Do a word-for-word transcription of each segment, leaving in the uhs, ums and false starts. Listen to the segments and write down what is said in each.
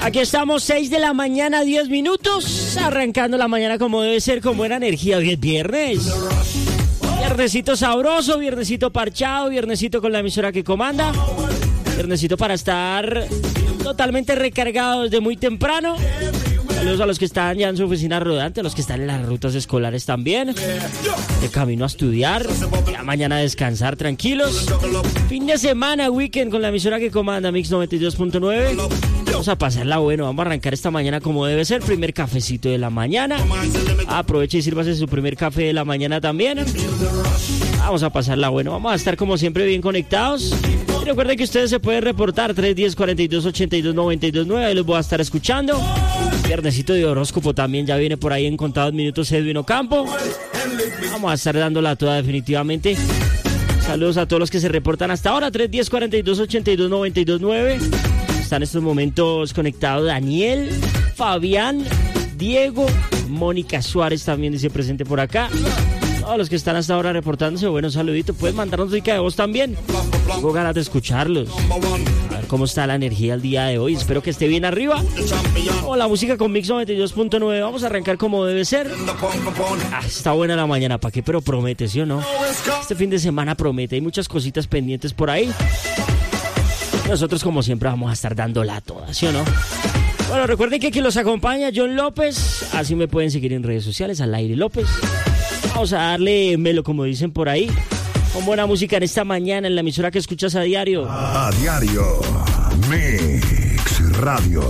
Aquí estamos, seis de la mañana, diez minutos, arrancando la mañana como debe ser, con buena energía. Hoy es viernes. Viernesito sabroso, viernesito parchado, viernesito con la emisora que comanda. Viernesito para estar totalmente recargados desde muy temprano. Saludos a los que están ya en su oficina rodante, a los que están en las rutas escolares también, de camino a estudiar, ya mañana a descansar tranquilos. Fin de semana, weekend con la emisora que comanda, Mix noventa y dos punto nueve. Vamos a pasarla bueno, vamos a arrancar esta mañana como debe ser. Primer cafecito de la mañana. Aproveche y sírvase su primer café de la mañana también. Vamos a pasarla bueno, vamos a estar como siempre bien conectados. Y recuerden que ustedes se pueden reportar tres diez, cuarenta y dos, ochenta y dos, noventa y dos nueve. Ahí los voy a estar escuchando. Viernesito de horóscopo también ya viene por ahí en contados minutos Edwin Ocampo. Vamos a estar dándola toda definitivamente. Saludos a todos los que se reportan hasta ahora. tres diez, cuarenta y dos, ochenta y dos, noventa y dos nueve. Están en estos momentos conectados Daniel, Fabián, Diego, Mónica Suárez también dice presente por acá. Todos los que están hasta ahora reportándose, bueno, saludito. Puedes mandarnos rica de voz también. Tengo ganas de escucharlos. A ver cómo está la energía el día de hoy. Espero que esté bien arriba. O la música con Mix noventa y dos punto nueve. Vamos a arrancar como debe ser. Ah, está buena la mañana, ¿para qué? Pero promete, ¿sí o no? Este fin de semana promete. Hay muchas cositas pendientes por ahí. Nosotros, como siempre, vamos a estar dándola toda, ¿sí o no? Bueno, recuerden que aquí los acompaña John López. Así me pueden seguir en redes sociales, al aire López. Vamos a darle melo, como dicen por ahí, con buena música en esta mañana en la emisora que escuchas a diario. A diario, Mix Radio.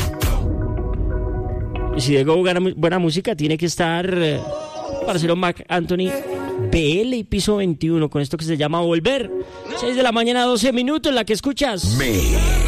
Y si digo buena, buena música, tiene que estar eh, Marcelo Mac Anthony, B L y Piso veintiuno, con esto que se llama Volver. seis de la mañana, doce minutos, la que escuchas. Mix.